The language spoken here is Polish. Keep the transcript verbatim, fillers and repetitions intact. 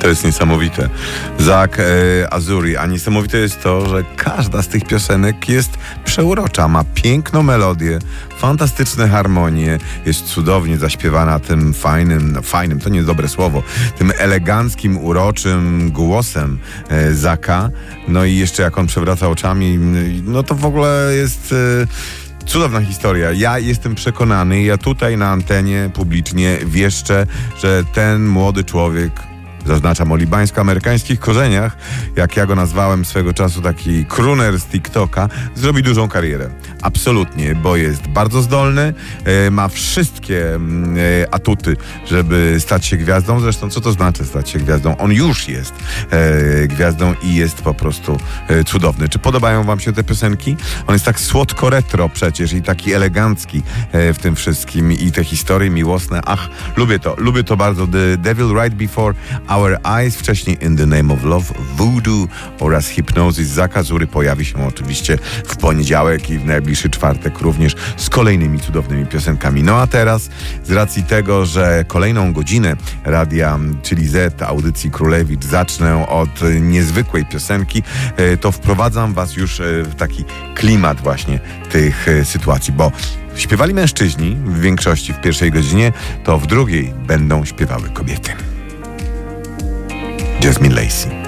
To jest niesamowite. Zak e, Azuri, a niesamowite jest to, że każda z tych piosenek jest przeurocza, ma piękną melodię, fantastyczne harmonie, jest cudownie zaśpiewana tym fajnym, no fajnym, to nie jest dobre słowo, tym eleganckim, uroczym głosem e, Zaka. No i jeszcze jak on przewraca oczami, no to w ogóle jest... E, Cudowna historia. Ja jestem przekonany, ja tutaj na antenie publicznie wieszczę, że ten młody człowiek, zaznaczam o libańsko-amerykańskich korzeniach, jak ja go nazwałem swego czasu, taki crooner z TikToka, zrobi dużą karierę. Absolutnie, bo jest bardzo zdolny, e, ma wszystkie e, atuty, żeby stać się gwiazdą. Zresztą co to znaczy stać się gwiazdą? On już jest e, gwiazdą i jest po prostu e, cudowny. Czy podobają wam się te piosenki? On jest tak słodko retro przecież i taki elegancki e, w tym wszystkim i te historie miłosne. Ach, lubię to, lubię to bardzo. The Devil Right Before Our Eyes, wcześniej In the Name of Love, Voodoo oraz Hypnosis. Zak Azuri pojawi się oczywiście w poniedziałek i w najbliższy czwartek również z kolejnymi cudownymi piosenkami. No a teraz, z racji tego, że kolejną godzinę radia, czyli Z, audycji Królewicz, zacznę od niezwykłej piosenki, to wprowadzam was już w taki klimat właśnie tych sytuacji, bo śpiewali mężczyźni w większości w pierwszej godzinie, to w drugiej będą śpiewały kobiety. Jasmine Lacey.